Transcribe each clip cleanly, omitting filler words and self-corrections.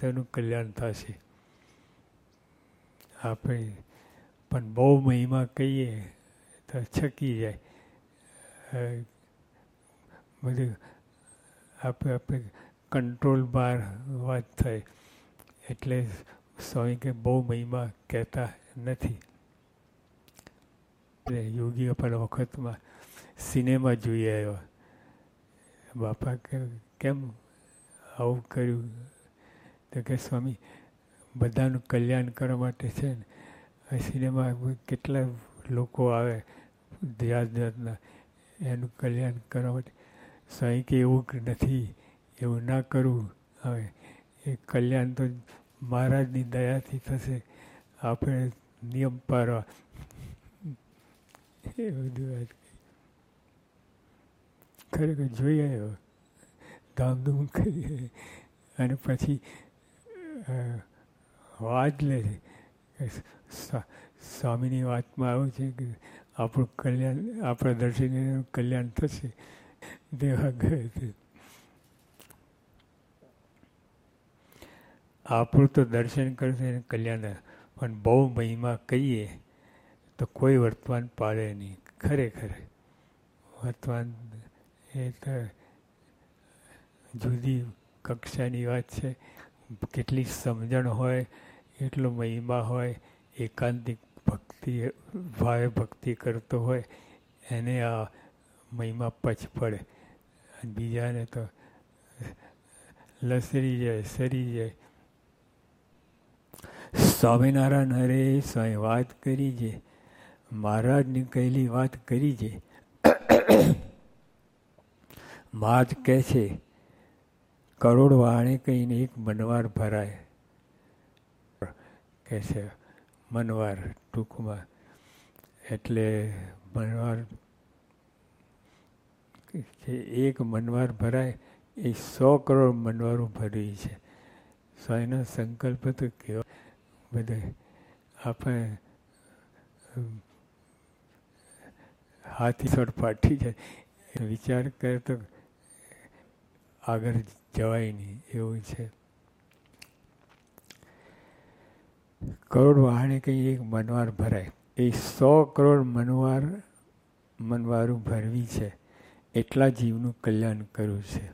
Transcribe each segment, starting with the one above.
તેનું કલ્યાણ થશે. આપણે પણ બહુ મહિમા કહીએ તો છકી જાય. બધું આપણે કંટ્રોલ બહાર વાત થાય. એટલે સ્વામી કે બહુ મહિમા કહેતા નથી. યોગીઓ પણ વખતમાં સિનેમા જોઈ આવ્યા. બાપા કે કેમ આવું કર્યું? તો કે સ્વામી બધાનું કલ્યાણ કરવા માટે છે ને. સિનેમા કેટલા લોકો આવે જાત જાતના, એનું કલ્યાણ કરવા માટે. સ્વામી કે એવું નથી, એવું ના કરવું. હવે એ કલ્યાણ તો મહારાજની દયાથી થશે, આપણે નિયમ પાડવા. એ બધું વાત ખરેખર જોઈ આવ્યો, ધામધૂમ કરીએ. અને પછી વાત લે છે કે સ્વામીની વાતમાં આવું છે કે આપણું કલ્યાણ, આપણા દર્શનનું કલ્યાણ થશે. દેવા ગયે છે. આપણું તો દર્શન કરશે એને કલ્યાણ, પણ બહુ મહિમા કહીએ તો કોઈ વર્તમાન પાડે નહીં. ખરેખર વર્તમાન એ તો જુદી કક્ષાની વાત છે. કેટલી સમજણ હોય, એટલો મહિમા હોય. એકાંતિક ભક્તિ, ભાવે ભક્તિ કરતો હોય એને આ મહિમા પચ પડે. અને બીજાને તો લસરી જાય, સરી જાય. સ્વામિનારાયણ હરે સ્વામી વાત કરી છે, મહારાજની કહેલી વાત કરી છે. મહારાજ કહે છે કરોડ વાણે કહીને એક મનવાર ભરાય. કહે છે મનવાર ટૂંકમાં. એટલે મનવાર એક મનવાર ભરાય એ 100 કરોડ મનવારો ભરી છે. સ્વામીનો સંકલ્પ તો કેવો બધે આપણે હાથી સર પાટી જાય વિચાર કરે તો આગળ જવાય નહીં એવું છે. કરોડ વાહણે કંઈ એક મનવાર ભરાય એ 100 કરોડ મનવારું ભરવી છે. એટલા જીવનું કલ્યાણ કર્યું છે.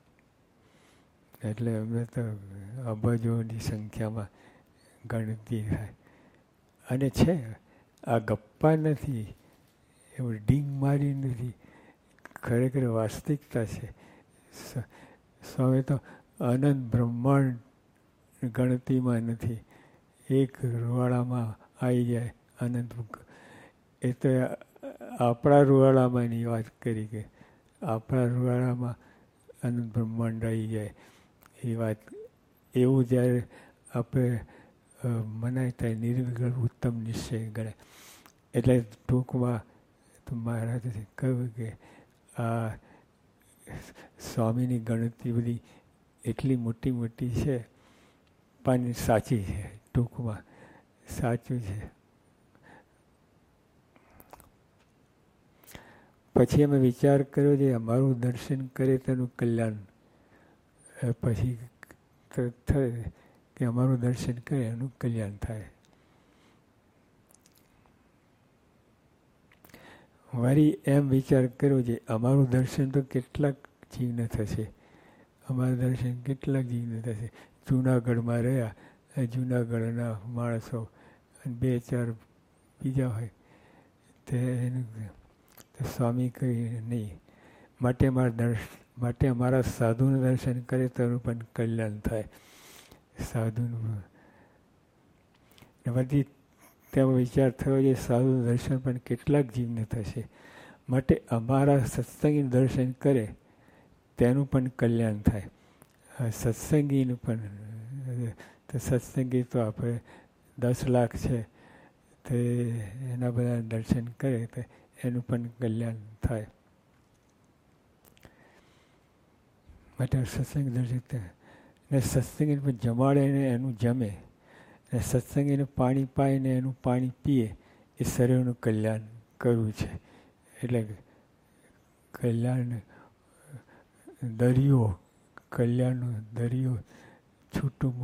એટલે અમે તો અબજોની સંખ્યામાં ગણતી થાય. અને છે આ ગપ્પા નથી, એવું ડીંગ મારી નથી, ખરેખર વાસ્તવિકતા છે. સ્વામી તો અનંત બ્રહ્માંડ ગણતીમાં નથી. એક રૂવાડામાં આવી જાય અનંત. એ તો આપણા રૂવાડામાંની વાત કરી કે આપણા રૂવાડામાં અનંત બ્રહ્માંડ આવી જાય એ વાત. એવું જ્યારે આપણે મનાય થાય નિર્વિકલ્પ ઉત્તમ નિશ્ચય ગણાય. એટલે ટૂંકમાં તો મહારાજે કહ્યું કે આ સ્વામીની ગણતરી બધી એટલી મોટી મોટી છે પણ સાચી છે. ટૂંકમાં સાચું છે. પછી અમે વિચાર કર્યો છે અમારું દર્શન કરે તેનું કલ્યાણ. પછી થાય કે અમારું દર્શન કરે એનું કલ્યાણ થાય. મારી એમ વિચાર કર્યો છે અમારું દર્શન તો કેટલાક જીવને થશે. અમારું દર્શન કેટલાક જીવને થશે. જૂનાગઢમાં રહ્યા, જૂનાગઢના માણસો અને 2-4 બીજા હોય તે એનું સ્વામી કહી નહીં. માટે અમારા સાધુનું દર્શન કરે તો એનું પણ કલ્યાણ થાય. સાધુનું બધી તેમાં વિચાર થયો છે સાધુનું દર્શન પણ કેટલાક જીવને થશે. માટે અમારા સત્સંગીનું દર્શન કરે તેનું પણ કલ્યાણ થાય. સત્સંગીનું પણ તો સત્સંગી તો આપણે 10 લાખ છે તે એના બધા દર્શન કરે તો એનું પણ કલ્યાણ થાય. માટે સત્સંગ દર્શન થાય ને સત્સંગીને પણ જમાડે ને એનું જમે ને સત્સંગીને પાણી પાય ને એનું પાણી પીએ એ શરીરનું કલ્યાણ કરવું છે. એટલે કલ્યાણ દરિયો, કલ્યાણનો દરિયો છૂટું